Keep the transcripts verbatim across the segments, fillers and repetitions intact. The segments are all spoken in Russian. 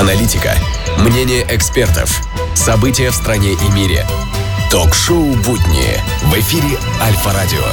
аналитика, мнение экспертов, события в стране и мире. Ток-шоу «Будни» в эфире Альфа-радио.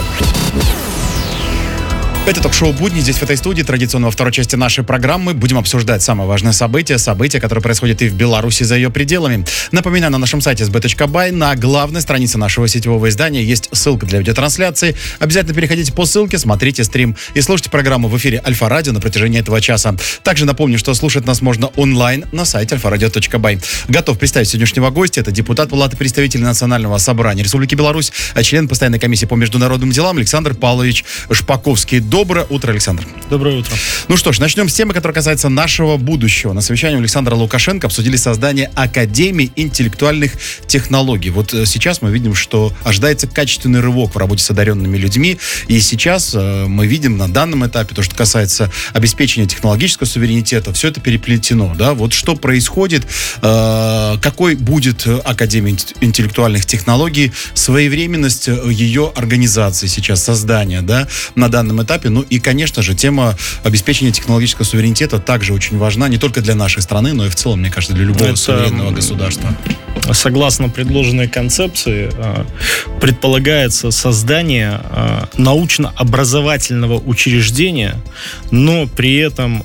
Это ток-шоу «Будни». Здесь, в этой студии, традиционно во второй части нашей программы, будем обсуждать самые важные события, события, которые происходят и в Беларуси, за ее пределами. Напоминаю, на нашем сайте эс би точка бай на главной странице нашего сетевого издания есть ссылка для видеотрансляции. Обязательно переходите по ссылке, смотрите стрим и слушайте программу в эфире Альфа-радио на протяжении этого часа. Также напомню, что слушать нас можно онлайн на сайте альфа радио точка бай. Готов представить сегодняшнего гостя. Это депутат Палаты представителей Национального собрания Республики Беларусь, член постоянной комиссии по международным делам Александр Павлович Шпаковский. Доброе утро, Александр. Доброе утро. Ну что ж, начнем с темы, которая касается нашего будущего. На совещании у Александра Лукашенко обсудили создание Академии интеллектуальных технологий. Вот сейчас мы видим, что ожидается качественный рывок в работе с одаренными людьми. И сейчас э, мы видим на данном этапе, то, что касается обеспечения технологического суверенитета, все это переплетено. Да? Вот что происходит, э, какой будет Академия интеллектуальных технологий, своевременность ее организации сейчас, создания, да, на данном этапе. Ну и, конечно же, тема обеспечения технологического суверенитета также очень важна не только для нашей страны, но и в целом, мне кажется, для любого Это... суверенного государства. Согласно предложенной концепции, предполагается создание научно-образовательного учреждения, но при этом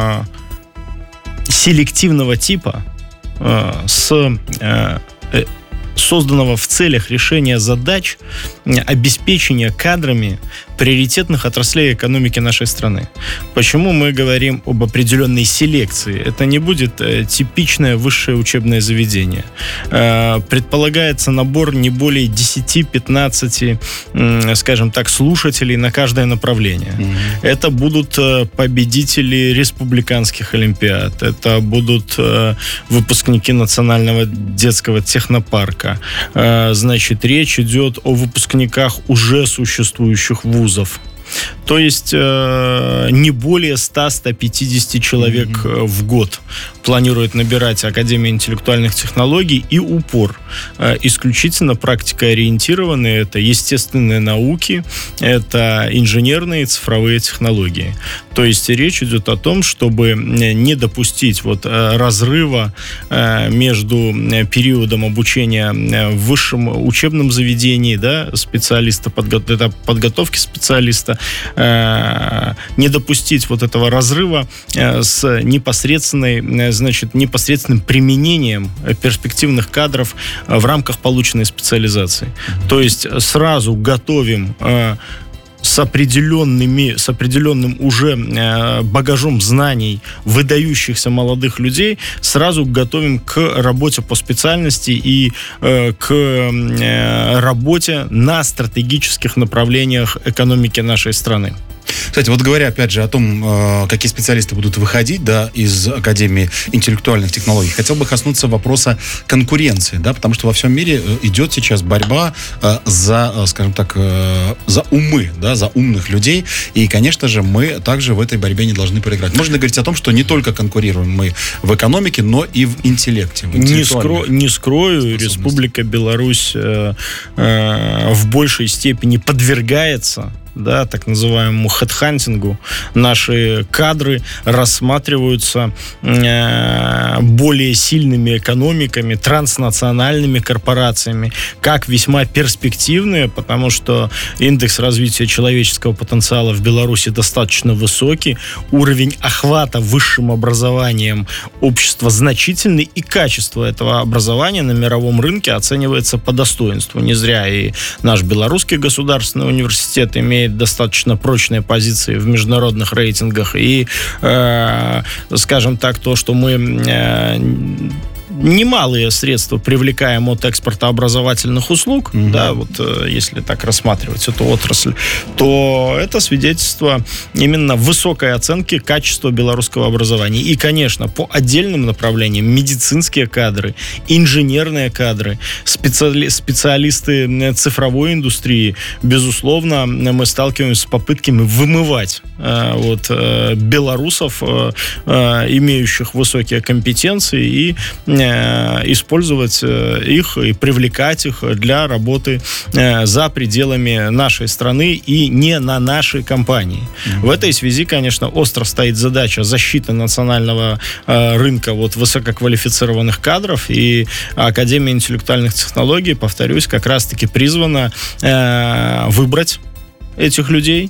селективного типа, с созданного в целях решения задач обеспечения кадрами приоритетных отраслей экономики нашей страны. Почему мы говорим об определенной селекции? Это не будет э, типичное высшее учебное заведение. Э, предполагается набор не более десять-пятнадцать, э, скажем так, слушателей на каждое направление. Mm-hmm. Это будут э, победители республиканских олимпиад, это будут э, выпускники Национального детского технопарка. Э, значит, речь идет о выпускниках уже существующих вузов. То есть э, не более ста - ста пятидесяти человек mm-hmm. в год планирует набирать Академия интеллектуальных технологий, и упор э, исключительно практикоориентированные. Это естественные науки, это инженерные и цифровые технологии. То есть речь идет о том, чтобы не допустить вот э, разрыва э, между периодом обучения в высшем учебном заведении, да, специалиста, подго- это подготовки специалиста, э, не допустить вот этого разрыва э, с непосредственной, э, значит, непосредственным применением перспективных кадров э, в рамках полученной специализации. То есть сразу готовим э, с определенными, с определенным уже э, багажом знаний выдающихся молодых людей, сразу готовим к работе по специальности и э, к э, работе на стратегических направлениях экономики нашей страны. Кстати, вот говоря, опять же, о том, какие специалисты будут выходить, да, из Академии интеллектуальных технологий, хотел бы коснуться вопроса конкуренции, да, потому что во всем мире идет сейчас борьба за, скажем так, за умы, да, за умных людей, и, конечно же, мы также в этой борьбе не должны проиграть. Можно говорить о том, что не только конкурируем мы в экономике, но и в интеллекте. В не, скро, не скрою, Республика Беларусь э, э, в большей степени подвергается, да, так называемому хедхантингу. Наши кадры рассматриваются э, более сильными экономиками, транснациональными корпорациями, как весьма перспективные, потому что индекс развития человеческого потенциала в Беларуси достаточно высокий, уровень охвата высшим образованием общества значительный, и качество этого образования на мировом рынке оценивается по достоинству. Не зря и наш Белорусский государственный университет имеет достаточно прочные позиции в международных рейтингах, и, э, скажем так, то, что мы э, немалые средства привлекаем от экспорта образовательных услуг, mm-hmm. да, вот э, если так рассматривать эту отрасль, то это свидетельство именно высокой оценки качества белорусского образования. И, конечно, по отдельным направлениям медицинские кадры, инженерные кадры, специали- специалисты цифровой индустрии, безусловно, мы сталкиваемся с попытками вымывать вот, белорусов, имеющих высокие компетенции, и использовать их и привлекать их для работы за пределами нашей страны и не на нашей компании. Mm-hmm. В этой связи, конечно, остро стоит задача защиты национального рынка вот, высококвалифицированных кадров, и Академия интеллектуальных технологий, повторюсь, как раз-таки призвана выбрать этих людей,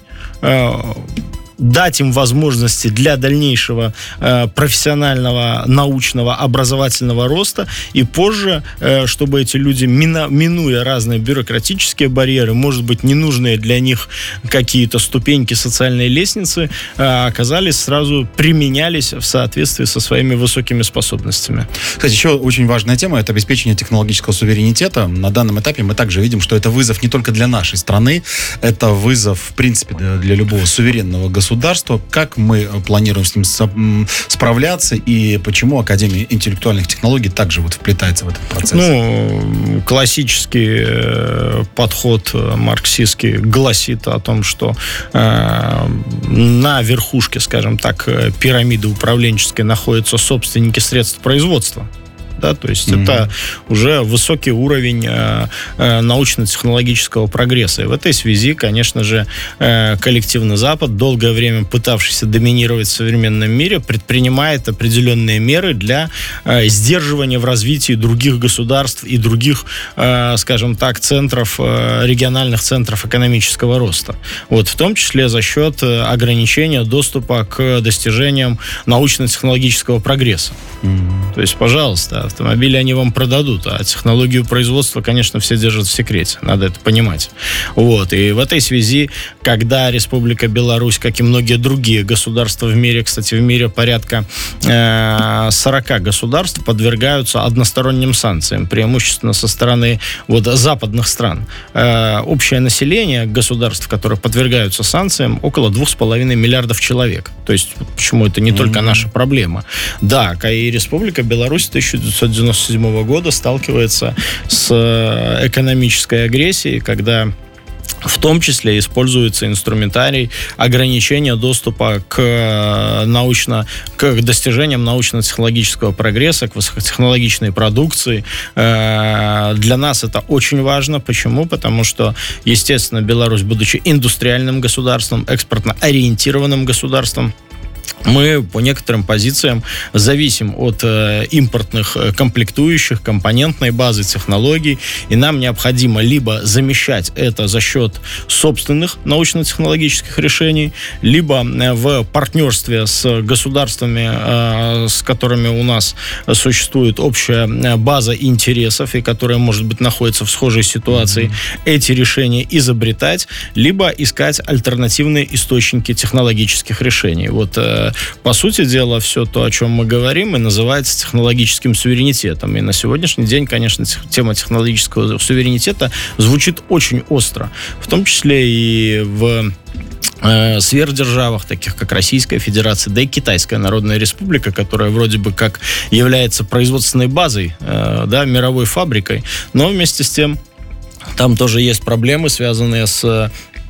дать им возможности для дальнейшего э, профессионального, научного, образовательного роста, и позже, э, чтобы эти люди, мина, минуя разные бюрократические барьеры, может быть, ненужные для них какие-то ступеньки социальной лестницы, э, оказались сразу, применялись в соответствии со своими высокими способностями. Кстати, еще очень важная тема — это обеспечение технологического суверенитета. На данном этапе мы также видим, что это вызов не только для нашей страны, это вызов, в принципе, для любого суверенного государства. Государства. Как мы планируем с ним справляться, и почему Академия интеллектуальных технологий также вот вплетается в этот процесс? Ну, классический подход марксистский гласит о том, что э, на верхушке, скажем так, пирамиды управленческой находятся собственники средств производства. Да, то есть mm-hmm. это уже высокий уровень э, э, научно-технологического прогресса. И в этой связи, конечно же, э, коллективный Запад, долгое время пытавшийся доминировать в современном мире, предпринимает определенные меры для э, сдерживания в развитии других государств и других, э, скажем так, центров, э, региональных центров экономического роста. Вот, в том числе за счет ограничения доступа к достижениям научно-технологического прогресса. Mm-hmm. То есть, пожалуйста, автомобили они вам продадут, а технологию производства, конечно, все держат в секрете. Надо это понимать. Вот. И в этой связи, когда Республика Беларусь, как и многие другие государства в мире, кстати, в мире порядка э, сорок государств, подвергаются односторонним санкциям, преимущественно со стороны вот, западных стран. Э, общее население государств, которые подвергаются санкциям, около двух с половиной миллиардов человек. То есть, почему это не mm-hmm. только наша проблема. Да, и Республика Беларусь в тысяча девятьсот девяносто седьмого года сталкивается с экономической агрессией, когда в том числе используется инструментарий ограничения доступа к, научно, к достижениям научно-технологического прогресса, к высокотехнологичной продукции. Для нас это очень важно. Почему? Потому что, естественно, Беларусь, будучи индустриальным государством, экспортно-ориентированным государством, мы по некоторым позициям зависим от э, импортных комплектующих, компонентной базы, технологий, и нам необходимо либо замещать это за счет собственных научно-технологических решений, либо э, в партнерстве с государствами, э, с которыми у нас существует общая база интересов, и которая, может быть, находится в схожей ситуации, mm-hmm. эти решения изобретать, либо искать альтернативные источники технологических решений. Вот э, по сути дела, все то, о чем мы говорим, и называется технологическим суверенитетом. И на сегодняшний день, конечно, тема технологического суверенитета звучит очень остро. В том числе и в э, сверхдержавах, таких как Российская Федерация, да и Китайская Народная Республика, которая вроде бы как является производственной базой, э, да, мировой фабрикой, но вместе с тем там тоже есть проблемы, связанные с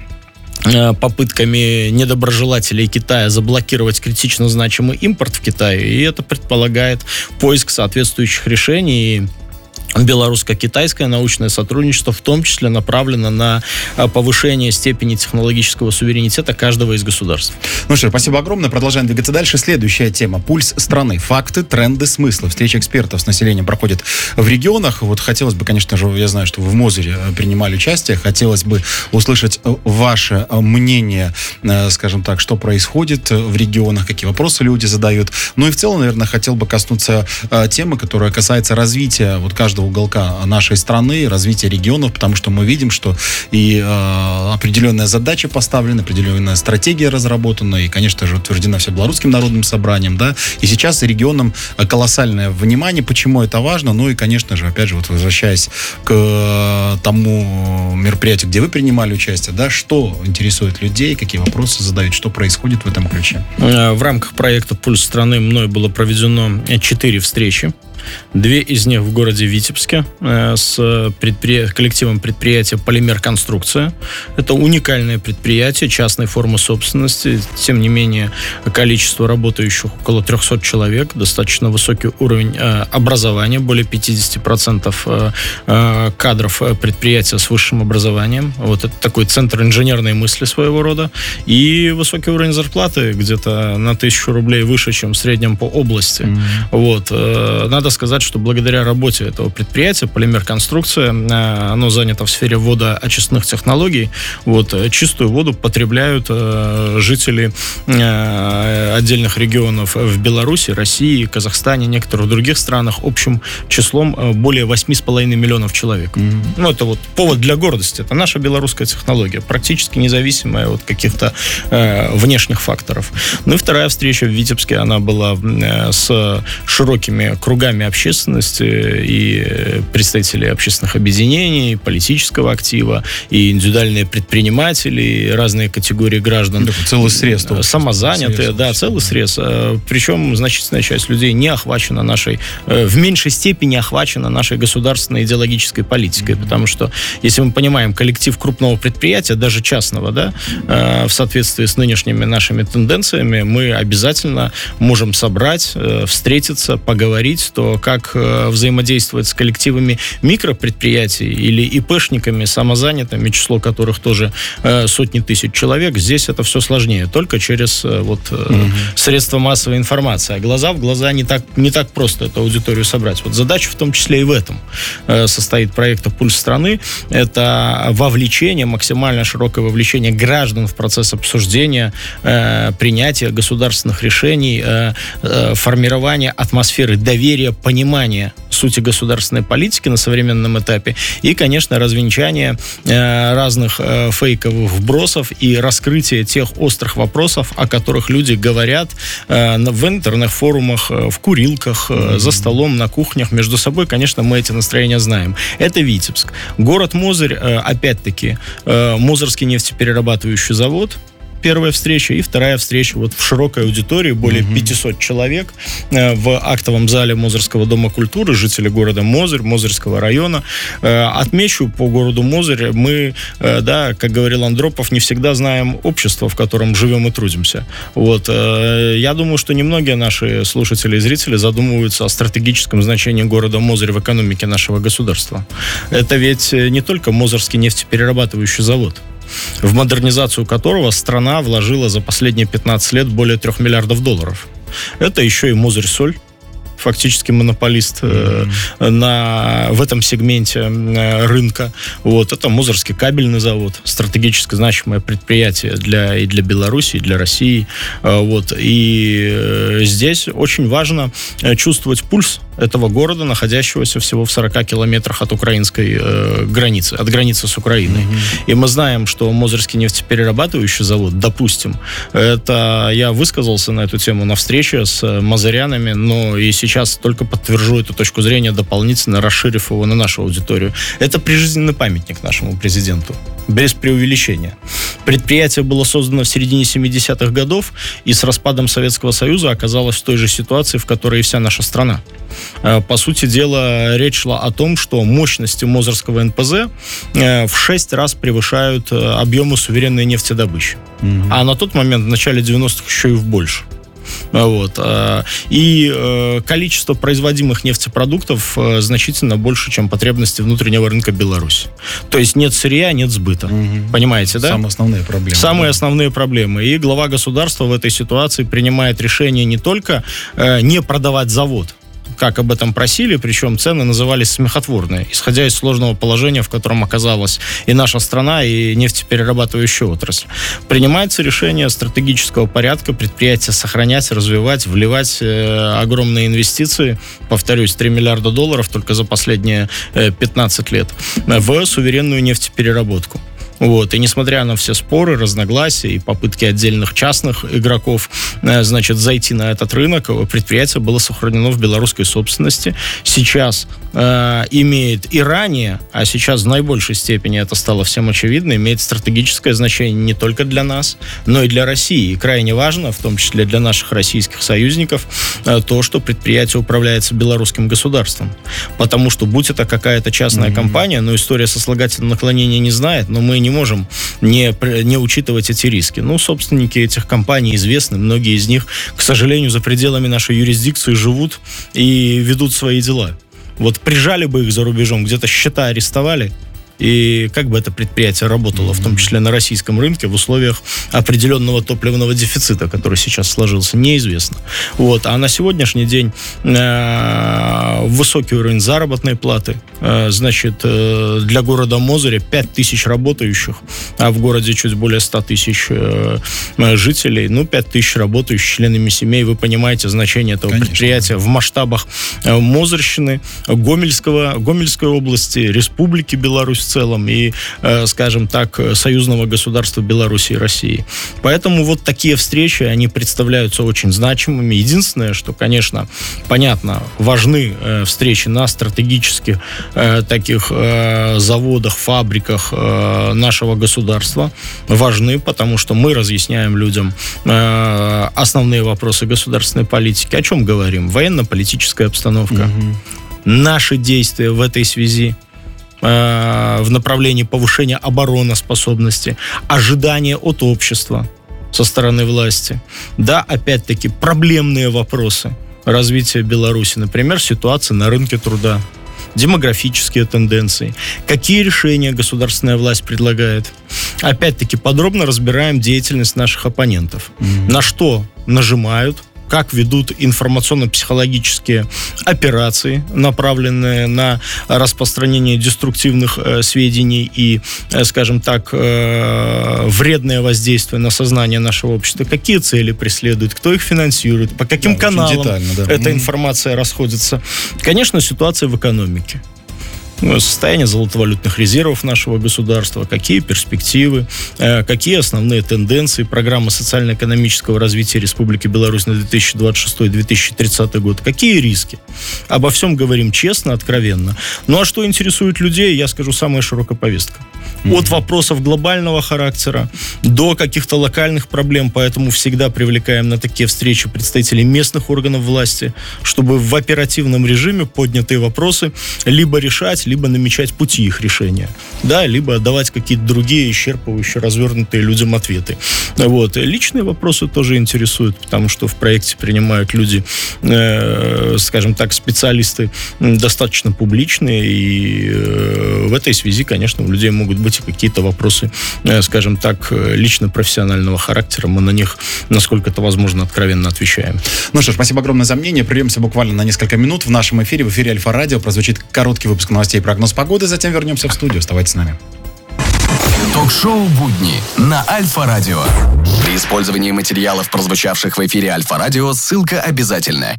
попытками недоброжелателей Китая заблокировать критично значимый импорт в Китае, и это предполагает поиск соответствующих решений. Белорусско-китайское научное сотрудничество в том числе направлено на повышение степени технологического суверенитета каждого из государств. Ну что, спасибо огромное. Продолжаем двигаться дальше. Следующая тема. Пульс страны. Факты, тренды, смыслы. Встреча экспертов с населением проходит в регионах. Вот хотелось бы, конечно же, я знаю, что вы в Мозыре принимали участие. Хотелось бы услышать ваше мнение, скажем так, что происходит в регионах, какие вопросы люди задают. Ну и в целом, наверное, хотел бы коснуться темы, которая касается развития вот каждого уголка нашей страны, развития регионов, потому что мы видим, что и э, определенная задача поставлена, определенная стратегия разработана, и, конечно же, утверждена Всебелорусским народным собранием, да, и сейчас регионам колоссальное внимание, почему это важно, ну и, конечно же, опять же, вот возвращаясь к тому мероприятию, где вы принимали участие, да, что интересует людей, какие вопросы задают, что происходит в этом ключе? В рамках проекта «Пульс страны» мной было проведено четыре встречи. Две из них в городе Витебске. Витебске с предпри... коллективом предприятия «Полимер Конструкция». Это уникальное предприятие частной формы собственности. Тем не менее, количество работающих около трехсот человек, достаточно высокий уровень образования, более пятьдесят процентов кадров предприятия с высшим образованием. Вот это такой центр инженерной мысли своего рода. И высокий уровень зарплаты, где-то на тысячу рублей выше, чем в среднем по области. Mm-hmm. Вот. Надо сказать, что благодаря работе этого предприятия «Полимер Конструкция», оно занято в сфере водоочистных технологий. Вот. Чистую воду потребляют жители отдельных регионов в Беларуси, России, Казахстане, некоторых других странах общим числом более восемь с половиной миллионов человек. Mm-hmm. Ну, это вот повод для гордости. Это наша белорусская технология, практически независимая от каких-то э, внешних факторов. Ну и вторая встреча в Витебске, она была э, с широкими кругами общественности и представителей общественных объединений, политического актива, и индивидуальные предприниматели, и разные категории граждан. Такой целый срез. Самозанятые, срез, да, целый срез. Причем значительная часть людей не охвачена нашей, в меньшей степени охвачена нашей государственной идеологической политикой, mm-hmm. потому что, если мы понимаем, коллектив крупного предприятия, даже частного, да, в соответствии с нынешними нашими тенденциями, мы обязательно можем собрать, встретиться, поговорить, то как взаимодействовать с коллективами микропредприятий или ИПшниками, самозанятыми, число которых тоже сотни тысяч человек, здесь это все сложнее, только через вот mm-hmm. средства массовой информации. А глаза в глаза не так, не так просто эту аудиторию собрать. Вот задача в том числе и в этом состоит проекта «Пульс страны». Это вовлечение, максимально широкое вовлечение граждан в процесс обсуждения, э, принятия государственных решений, э, э, формирования атмосферы доверия, понимания сути государственной политики на современном этапе и, конечно, развенчание э, разных э, фейковых вбросов и раскрытие тех острых вопросов, о которых люди говорят э, в интернет-форумах, э, в курилках, э, mm-hmm. за столом, на кухнях. Между собой, конечно, мы эти настроения знаем. Это Витебск. Город Мозырь, э, опять-таки, э, Мозырский нефтеперерабатывающий завод, первая встреча, и вторая встреча вот в широкой аудитории, более mm-hmm. пятьсот человек э, в актовом зале Мозырского дома культуры, жители города Мозырь, Мозырского района. Э, отмечу по городу Мозырь, мы, э, да, как говорил Андропов, не всегда знаем общество, в котором живем и трудимся. Вот, э, я думаю, что немногие наши слушатели и зрители задумываются о стратегическом значении города Мозырь в экономике нашего государства. Это ведь не только Мозырский нефтеперерабатывающий завод, в модернизацию которого страна вложила за последние пятнадцать лет более трех миллиардов долларов. Это еще и Мозырь-Соль, фактически монополист mm-hmm. э, на, в этом сегменте э, рынка. Вот. Это Мозырский кабельный завод, стратегически значимое предприятие для, и для Беларуси, и для России. Э, вот. И э, здесь очень важно э, чувствовать пульс этого города, находящегося всего в сорока километрах от украинской э, границы, от границы с Украиной. Mm-hmm. И мы знаем, что Мозырский нефтеперерабатывающий завод, допустим, это я высказался на эту тему на встрече с мозырянами, но и сейчас только подтвержу эту точку зрения, дополнительно расширив его на нашу аудиторию. Это прижизненный памятник нашему президенту. Без преувеличения. Предприятие было создано в середине семидесятых годов и с распадом Советского Союза оказалось в той же ситуации, в которой и вся наша страна. По сути дела, речь шла о том, что мощности Мозырского эн пэ зэ в шесть раз превышают объемы суверенной нефтедобычи. Mm-hmm. А на тот момент, в начале девяностых, еще и в больше. Вот. И количество производимых нефтепродуктов значительно больше, чем потребности внутреннего рынка Беларуси. То есть нет сырья, нет сбыта. Угу. Понимаете, да? Самые основные проблемы. Самые да. основные проблемы. И глава государства в этой ситуации принимает решение не только не продавать завод, как об этом просили, причем цены назывались смехотворные, исходя из сложного положения, в котором оказалась и наша страна, и нефтеперерабатывающая отрасль. Принимается решение стратегического порядка предприятия сохранять, развивать, вливать э, огромные инвестиции, повторюсь, три миллиарда долларов только за последние э, пятнадцать лет, в суверенную нефтепереработку. Вот. И несмотря на все споры, разногласия и попытки отдельных частных игроков, значит, зайти на этот рынок, предприятие было сохранено в белорусской собственности. Сейчас э, имеет и ранее, а сейчас в наибольшей степени это стало всем очевидно, имеет стратегическое значение не только для нас, но и для России. И крайне важно, в том числе для наших российских союзников, то, что предприятие управляется белорусским государством. Потому что, будь это какая-то частная mm-hmm. компания, но история сослагательного наклонения не знает, но мы не можем не, не учитывать эти риски. Ну, собственники этих компаний известны, многие из них, к сожалению, за пределами нашей юрисдикции живут и ведут свои дела. Вот прижали бы их за рубежом, где-то счета арестовали, и как бы это предприятие работало, в том числе на российском рынке, в условиях определенного топливного дефицита, который сейчас сложился, неизвестно. Вот. А на сегодняшний день э, высокий уровень заработной платы, э, значит, э, для города Мозыря пять тысяч работающих, а в городе чуть более сто тысяч э, жителей, ну, пять тысяч работающих членами семей, вы понимаете значение этого Конечно. Предприятия в масштабах э, Мозырщины, Гомельского, Гомельской области, Республики Беларусь в целом и, э, скажем так, союзного государства Беларуси и России. Поэтому вот такие встречи, они представляются очень значимыми. Единственное, что, конечно, понятно, важны э, встречи на стратегических э, таких э, заводах, фабриках э, нашего государства. Важны, потому что мы разъясняем людям э, основные вопросы государственной политики. О чем говорим? Военно-политическая обстановка. Угу. Наши действия в этой связи в направлении повышения обороноспособности, ожидания от общества со стороны власти. Да, опять-таки, проблемные вопросы развития Беларуси, например, ситуация на рынке труда, демографические тенденции, какие решения государственная власть предлагает. Опять-таки, подробно разбираем деятельность наших оппонентов, mm-hmm. на что нажимают, как ведут информационно-психологические операции, направленные на распространение деструктивных э, сведений и, э, скажем так, э, вредное воздействие на сознание нашего общества, какие цели преследуют, кто их финансирует, по каким да, каналам детально, да. эта mm-hmm. информация расходится. Конечно, ситуация в экономике. Состояние золотовалютных резервов нашего государства, какие перспективы, какие основные тенденции программы социально-экономического развития Республики Беларусь на две тысячи двадцать шестой - две тысячи тридцатый год, какие риски. Обо всем говорим честно, откровенно. Ну а что интересует людей, я скажу, самая широкая повестка. Mm-hmm. От вопросов глобального характера до каких-то локальных проблем, поэтому всегда привлекаем на такие встречи представителей местных органов власти, чтобы в оперативном режиме поднятые вопросы либо решать, либо намечать пути их решения, да, либо давать какие-то другие исчерпывающие, развернутые людям ответы. Вот. Личные вопросы тоже интересуют, потому что в проекте принимают люди, э, скажем так, специалисты достаточно публичные, и э, в этой связи, конечно, у людей могут быть какие-то вопросы, э, скажем так, лично-профессионального характера. Мы на них, насколько это возможно, откровенно отвечаем. Ну что ж, спасибо огромное за мнение. Прервемся буквально на несколько минут. В нашем эфире, в эфире Альфа-Радио, прозвучит короткий выпуск новостей и прогноз погоды, затем вернемся в студию. Оставайтесь с нами. Ток-шоу «Будни» на Альфа-Радио. При использовании материалов, прозвучавших в эфире Альфа-Радио, ссылка обязательна.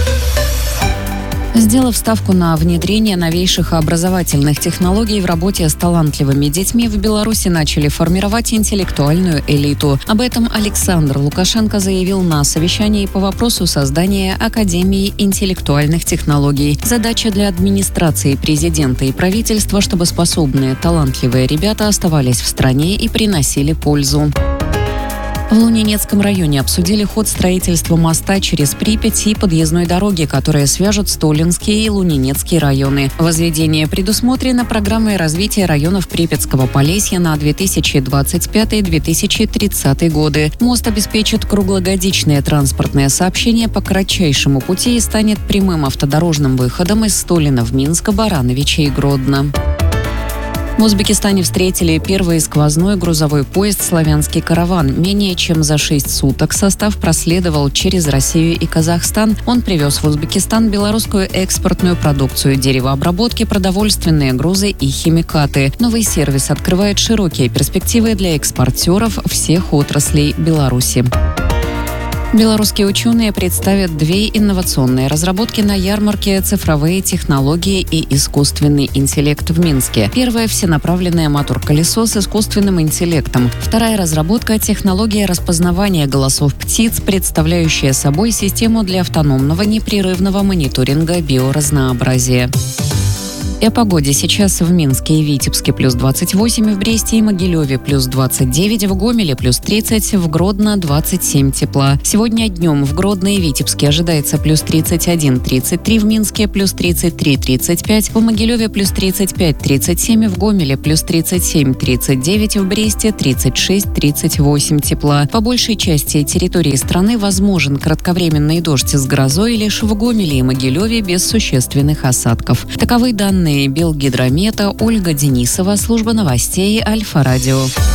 Сделав ставку на внедрение новейших образовательных технологий в работе с талантливыми детьми, в Беларуси начали формировать интеллектуальную элиту. Об этом Александр Лукашенко заявил на совещании по вопросу создания Академии интеллектуальных технологий. Задача для администрации президента и правительства, чтобы способные, талантливые ребята оставались в стране и приносили пользу. В Лунинецком районе обсудили ход строительства моста через Припять и подъездной дороги, которые свяжут Столинский и Лунинецкий районы. Возведение предусмотрено программой развития районов Припятского Полесья на две тысячи двадцать пятый - две тысячи тридцатый годы. Мост обеспечит круглогодичное транспортное сообщение по кратчайшему пути и станет прямым автодорожным выходом из Столина в Минск, Барановича и Гродно. В Узбекистане встретили первый сквозной грузовой поезд «Славянский караван». Менее чем за шесть суток состав проследовал через Россию и Казахстан. Он привез в Узбекистан белорусскую экспортную продукцию, деревообработки, продовольственные грузы и химикаты. Новый сервис открывает широкие перспективы для экспортеров всех отраслей Беларуси. Белорусские ученые представят две инновационные разработки на ярмарке «Цифровые технологии и искусственный интеллект» в Минске. Первая – всенаправленная мотор-колесо с искусственным интеллектом. Вторая разработка – технология распознавания голосов птиц, представляющая собой систему для автономного непрерывного мониторинга биоразнообразия. И о погоде. Сейчас в Минске и Витебске плюс двадцать восемь, в Бресте и Могилеве плюс двадцать девять, в Гомеле плюс тридцать, в Гродно двадцать семь тепла. Сегодня днем в Гродно и Витебске ожидается плюс тридцать один тридцать три, в Минске плюс тридцать три тридцать пять, в Могилеве плюс тридцать пять тридцать семь, в Гомеле плюс тридцать семь тридцать девять, в Бресте тридцать шесть тридцать восемь тепла. По большей части территории страны возможен кратковременный дождь с грозой, лишь в Гомеле и Могилеве без существенных осадков. Таковы данные Белгидромета. Ольга Денисова, служба новостей Альфа-Радио.